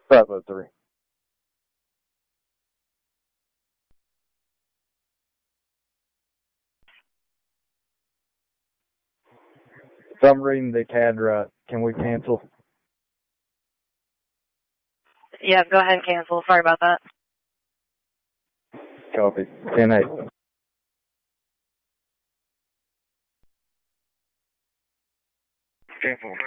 503. If I'm reading the CAD right, can we cancel? Yeah, go ahead and cancel. Sorry about that. Copy. 10-8. Cancel.